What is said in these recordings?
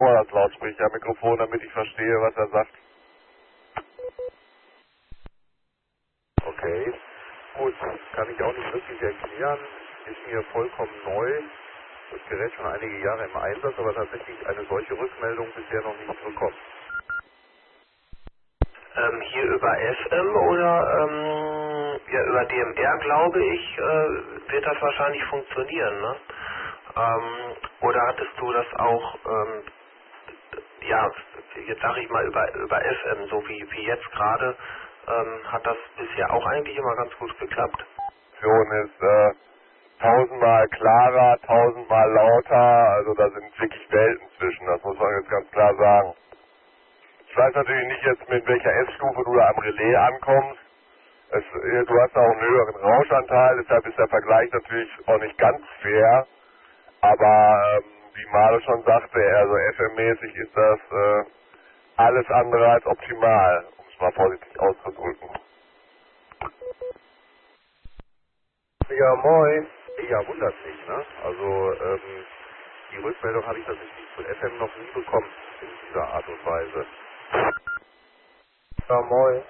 vor das Lautsprechermikrofon, damit ich verstehe, was er sagt. Okay, gut, kann ich auch nicht wirklich erklären, ist mir vollkommen neu, das Gerät schon einige Jahre im Einsatz, aber tatsächlich eine solche Rückmeldung bisher noch nicht bekommen. Hier über FM oder ja, über DMR, glaube ich, wird das wahrscheinlich funktionieren, ne? Oder hattest du das auch, ja, jetzt sage ich mal über FM, so wie jetzt gerade, hat das bisher auch eigentlich immer ganz gut geklappt? Die ist tausendmal klarer, tausendmal lauter, also da sind wirklich Welten zwischen, das muss man jetzt ganz klar sagen. Ich weiß natürlich nicht jetzt, mit welcher S-Stufe du da am Relais ankommst. Du hast auch einen höheren Rauschanteil, deshalb ist der Vergleich natürlich auch nicht ganz fair. Aber wie Mare schon sagte, also FM-mäßig ist das alles andere als optimal, um es mal vorsichtig auszudrücken. Ja, moin. Ja, wundert mich, ne? Also die Rückmeldung habe ich tatsächlich zu FM noch nie bekommen in dieser Art und Weise. Ja, moin.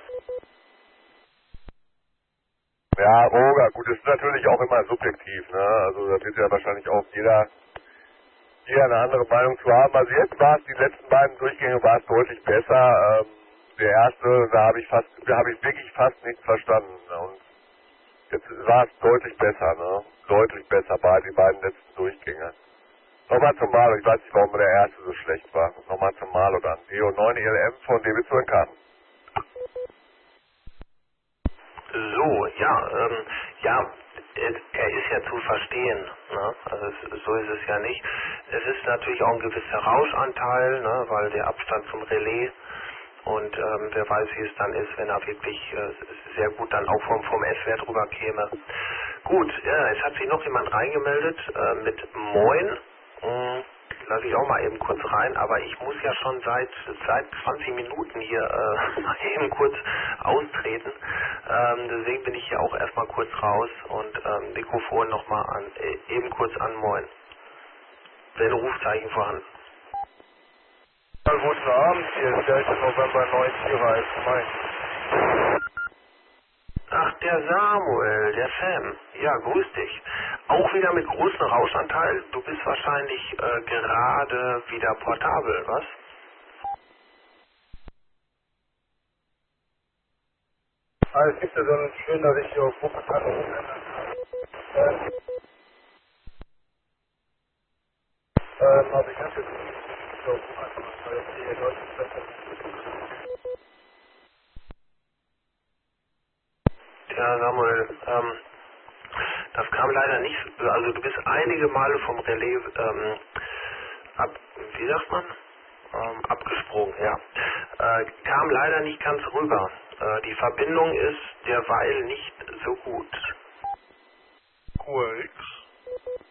Ja, Roger, gut, das ist natürlich auch immer subjektiv, ne? Also da wird ja wahrscheinlich auch jeder eine andere Meinung zu haben. Also jetzt war es, die letzten beiden Durchgänge war es deutlich besser. Der erste, da habe ich wirklich fast nichts verstanden. Und jetzt war es deutlich besser, ne? Deutlich besser bei die beiden letzten Durchgänge. Nochmal zum Malo, ich weiß nicht, warum der erste so schlecht war. Nochmal zum Malo dann. DO9 ELM von DB zu NK. So, ja, ja, er ist ja zu verstehen, ne? Also so ist es ja nicht. Es ist natürlich auch ein gewisser Rauschanteil, ne? Weil der Abstand zum Relais und wer weiß, wie es dann ist, wenn er wirklich sehr gut dann auch vom S-Wert rüber käme. Gut, ja, es hat sich noch jemand reingemeldet mit Moin. Lasse ich auch mal eben kurz rein, aber ich muss ja schon seit 20 Minuten hier mal eben kurz austreten. Deswegen bin ich hier auch erstmal kurz raus und Mikrofon nochmal an, eben kurz an Moin. Wenn Rufzeichen vorhanden. Ja, guten Abend, hier ist 11. November 941 Mai. Ach, der Samuel, der Sam. Ja, grüß dich. Auch wieder mit großem Rauschanteil. Du bist wahrscheinlich gerade wieder portabel, was? Es gibt ja so einen schön, dass ich hier auf Buch anrufe. Also ich habe jetzt so weil ich hier deutlich besser. Ja, Samuel, das kam leider nicht, also du bist einige Male vom Relais wie sagt man? Abgesprungen, ja. Kam leider nicht ganz rüber. Die Verbindung ist derweil nicht so gut. QRX.